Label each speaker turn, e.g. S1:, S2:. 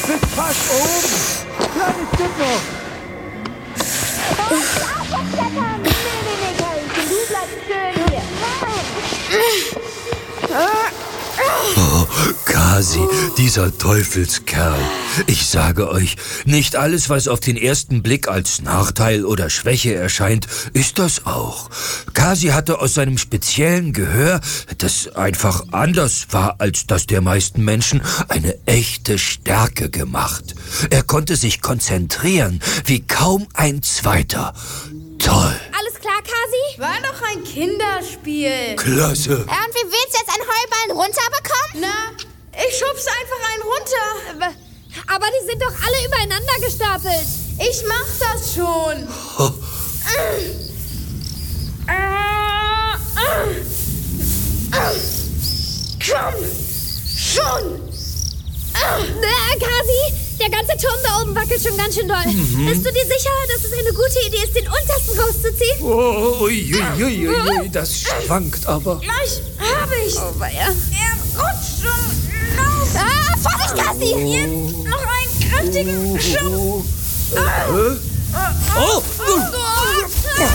S1: Bis fast oben. Kleines Stück noch.
S2: Nee, Kerlchen, du bleibst schön hier.
S3: Oh, Kasi, dieser Teufelskerl. Ich sage euch, nicht alles, was auf den ersten Blick als Nachteil oder Schwäche erscheint, ist das auch. Kasi hatte aus seinem speziellen Gehör, das einfach anders war als das der meisten Menschen, eine echte Stärke gemacht. Er konnte sich konzentrieren wie kaum ein zweiter. Toll.
S4: Alles klar, Kasi?
S5: War doch ein Kinderspiel.
S3: Klasse.
S4: Und wie willst du jetzt einen Heuballen runterbekommen?
S5: Na, ich schub's einfach einen runter.
S4: Aber die sind doch alle übereinander gestapelt.
S5: Ich mach das schon.
S3: Oh.
S5: Komm, schon.
S4: Kasi, der ganze Turm da oben wackelt schon ganz schön doll. Bist du dir sicher, dass es eine gute Idee ist, den untersten rauszuziehen?
S3: Oh, ui, das schwankt aber.
S5: Gleich hab ich's.
S4: Oh, weia.
S5: Er rutscht schon los.
S4: Vorsicht, Kasi!
S5: Jetzt noch einen kräftigen Schub.
S3: Oh,